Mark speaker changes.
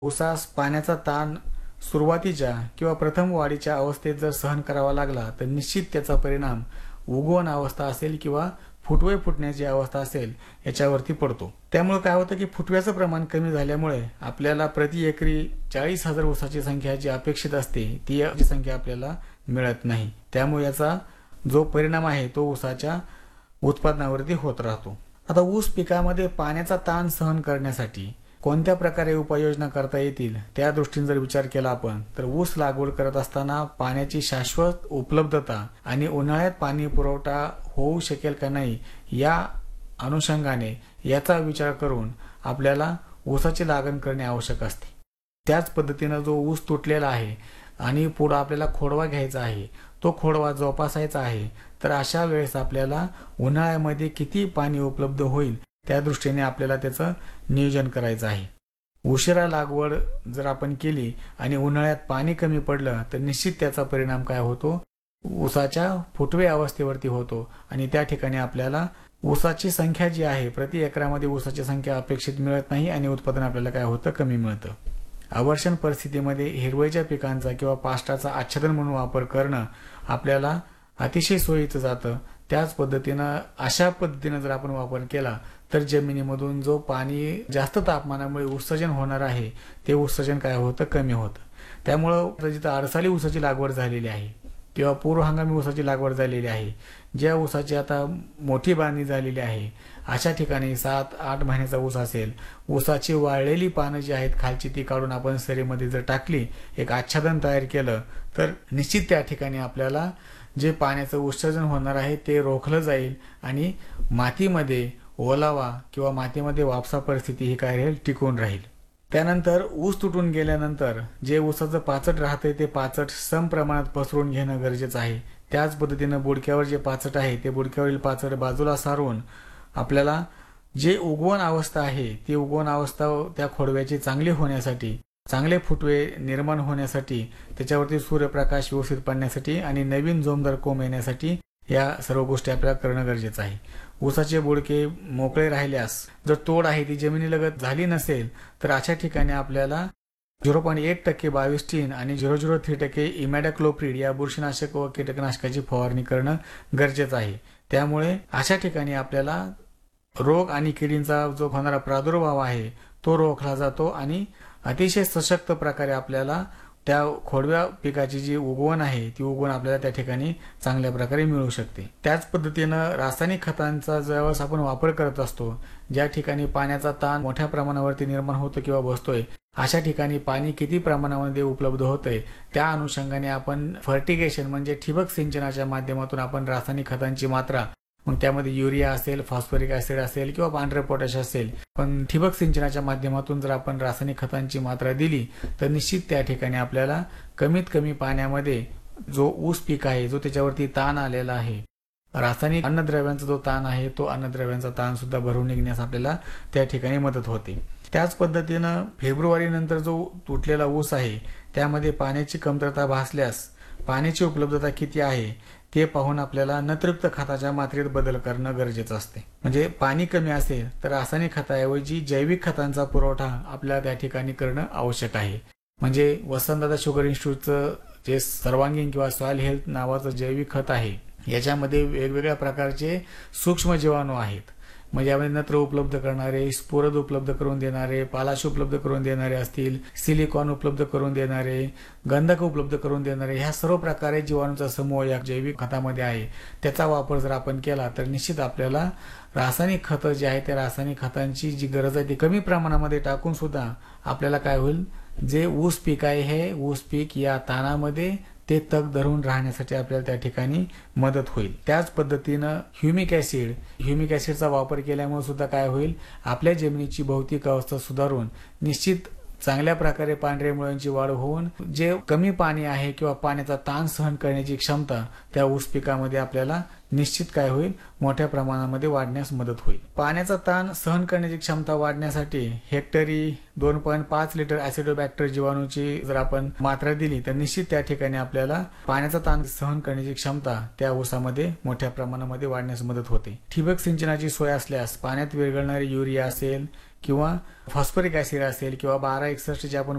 Speaker 1: ऊसास पाण्याचा ताण सुरुवातीच्या किंवा प्रथम वाढीच्या अवस्थेत जर सहन करावा लागला तर निश्चित त्याचा परिणाम उगवण अवस्था असेल किंवा फुटवे फुटण्याची अवस्था असेल याच्यावरती पडतो. त्यामुळे काय होतं की फुटव्याचं प्रमाण कमी झाल्यामुळे आपल्याला प्रति एकरी 40,000 ऊसाची संख्या जी अपेक्षित असते ती संख्या आपल्याला मिळत नाही. त्यामुळे याचा जो परिणाम आहे तो ऊसाच्या उत्पादनावरती होत राहतो. आता ऊस पिकामध्ये पाण्याचा ताण सहन करण्यासाठी कोणत्या प्रकारे उपाययोजना करता येतील त्या दृष्टीने जर विचार केला आपण तर ऊस लागवड करत असताना पाण्याची शाश्वत उपलब्धता आणि उन्हाळ्यात पाणी पुरवठा होऊ शकेल का नाही या अनुषंगाने याचा विचार करून आपल्याला ऊसाची लागण करणे आवश्यक असते. त्याच पद्धतीनं जो ऊस तुटलेला आहे आणि पुढे आपल्याला खोडवा घ्यायचा आहे, तो खोडवा जोपासायचा आहे, तर अशा वेळेस आपल्याला उन्हाळ्यामध्ये किती पाणी उपलब्ध होईल त्या दृष्टीने आपल्याला त्याचं नियोजन करायचं आहे. उशिरा लागवड जर आपण केली आणि उन्हाळ्यात पाणी कमी पडलं तर निश्चित त्याचा परिणाम काय होतो, ऊसाच्या फुटवे अवस्थेवरती होतो आणि त्या ठिकाणी आपल्याला ऊसाची संख्या जी आहे प्रति एकरामध्ये ऊसाची संख्या अपेक्षित मिळत नाही आणि उत्पादन आपल्याला काय होतं, कमी मिळतं. अवर्षण परिस्थितीमध्ये हिरवळीच्या पिकांचा किंवा पाष्टाचा आच्छादन म्हणून वापर करणं आपल्याला अतिशय सोयीचं जातं. त्याच पद्धतीनं अशा पद्धतीनं जर आपण वापर केला तर जमिनीमधून जो पाणी जास्त तापमानामुळे उत्सर्जन होणार आहे ते उत्सर्जन काय होतं, कमी होतं. त्यामुळं जिथं अडसाली ऊसाची लागवड झालेली आहे किंवा पूर्व हंगामी ऊसाची लागवड झालेली आहे, ज्या ऊसाची आता मोठी बांधणी झालेली आहे अशा ठिकाणी 7-8 महिन्याचा ऊस असेल, ऊसाची वाळलेली पानं जी आहेत खालची ती काढून आपण सरीमध्ये जर टाकली, एक आच्छादन तयार केलं तर निश्चित त्या ठिकाणी आपल्याला जे पाण्याचं उत्सर्जन होणार आहे ते रोखलं जाईल आणि मातीमध्ये ओलावा किंवा मातीमध्ये वापसा परिस्थिती ही काय राहील, टिकून राहील. त्यानंतर ऊस तुटून गेल्यानंतर जे ऊसाचं पाचट राहतंय ते पाचट सम प्रमाणात पसरून घेणं गरजेचं आहे. त्याच पद्धतीनं बुडक्यावर जे पाचट आहे ते बुडक्यावरील पाचट बाजूला सारून आपल्याला जे उगवण अवस्था आहे ती उगवण अवस्था त्या खोडव्याची चांगली होण्यासाठी, चांगले फुटवे निर्माण होण्यासाठी, त्याच्यावरती सूर्यप्रकाश व्यवस्थित पडण्यासाठी आणि नवीन जोमदार कोंब येण्यासाठी या सर्व गोष्टी आपल्याला करणं गरजेचं आहे. ऊसाचे बुडके मोकळे राहिल्यास जर तोड आहे ती जमिनीलगत झाली नसेल तर अशा ठिकाणी आपल्याला 0.1% 22 आणि 0.03% इमॅडाक्लोप्रिड या बुरशीनाशक व कीटकनाशकाची फवारणी करणं गरजेचं आहे. त्यामुळे अशा ठिकाणी आपल्याला रोग आणि किडींचा जो होणारा प्रादुर्भाव आहे तो रोखला जातो आणि अतिशय सशक्त प्रकारे आपल्याला त्या खोडव्या पिकाची जी उगवण आहे ती उगवण आपल्याला त्या ठिकाणी चांगल्या प्रकारे मिळू शकते. त्याच पद्धतीनं रासायनिक खतांचा ज्यावेळेस आपण वापर करत असतो, ज्या ठिकाणी पाण्याचा ताण मोठ्या प्रमाणावरती निर्माण होतो किंवा बसतोय अशा ठिकाणी पाणी किती प्रमाणामध्ये उपलब्ध होतंय त्या अनुषंगाने आपण फर्टिगेशन म्हणजे ठिबक सिंचनाच्या माध्यमातून आपण रासायनिक खतांची मात्रा, मग त्यामध्ये युरिया असेल, फॉस्फरिक ऍसिड असेल किंवा पांढरे पोटॅश असेल, पण ठिबक सिंचनाच्या माध्यमातून जर आपण रासायनिक खतांची मात्रा दिली तर निश्चित त्या ठिकाणी आपल्याला कमीत कमी पाण्यामध्ये जो ऊस पीक आहे जो त्याच्यावरती ताण आलेला आहे, रासायनिक अन्नद्रव्यांचा जो ताण आहे तो अन्नद्रव्यांचा ताण सुद्धा भरून निघण्यास आपल्याला त्या ठिकाणी मदत होते. त्याच पद्धतीनं फेब्रुवारी नंतर जो तुटलेला ऊस आहे त्यामध्ये पाण्याची कमतरता भासल्यास पाण्याची उपलब्धता किती आहे ते पाहून आपल्याला नत्रयुक्त खताच्या मात्रेत बदल करणं गरजेचं असते. म्हणजे पाणी कमी असेल तर रासायनिक खताऐवजी जैविक खतांचा पुरवठा आपल्याला त्या ठिकाणी करणं आवश्यक आहे. म्हणजे वसंतदादा शुगर इन्स्टिट्यूटचं जे सर्वांगीण किंवा सॉइल हेल्थ नावाचं जैविक खत आहे याच्यामध्ये वेगवेगळ्या प्रकारचे सूक्ष्म जीवाणू आहेत. म्हणजे यामध्ये नत्र उपलब्ध करणारे, स्फुरद उपलब्ध करून देणारे, पालाश उपलब्ध करून देणारे असतील, सिलिकॉन उपलब्ध करून देणारे, गंधक उपलब्ध करून देणारे, ह्या सर्व प्रकारे जीवाणूचा समूह या जैविक खतामध्ये आहे. त्याचा वापर जर आपण केला तर निश्चित आपल्याला रासायनिक खतं जे आहे त्या रासायनिक खतांची जी गरज आहे ती कमी प्रमाणामध्ये टाकून सुद्धा आपल्याला काय होईल, जे ऊस पीक आहे हे ऊस पीक या ताणामध्ये ते तग धरून राहण्यासाठी आपल्याला त्या ठिकाणी मदत होईल. त्याच पद्धतीनं ह्युमिक ॲसिडचा वापर केल्यामुळे सुद्धा काय होईल, आपल्या जमिनीची भौतिक अवस्था सुधारून निश्चित चांगल्या प्रकारे पांढऱ्या मुळांची वाढ होऊन जे कमी पाणी आहे किंवा पाण्याचा ताण सहन करण्याची क्षमता त्या ऊस पिकामध्ये आपल्याला निश्चित काय होईल, मोठ्या प्रमाणामध्ये वाढण्यास मदत होईल. पाण्याचा ताण सहन करण्याची क्षमता वाढण्यासाठी हेक्टरी 2.5 लिटर ॲसिडोबॅक्टर जीवाणूची जर आपण मात्रा दिली तर निश्चित त्या ठिकाणी आपल्याला पाण्याचा ताण सहन करण्याची क्षमता त्या ऊसामध्ये मोठ्या प्रमाणामध्ये वाढण्यास मदत होते. ठिबक सिंचनाची सोय असल्यास पाण्यात विरघळणारी युरिया असेल किंवा फॉस्फरिक ऍसिड असेल किंवा 1261 जे आपण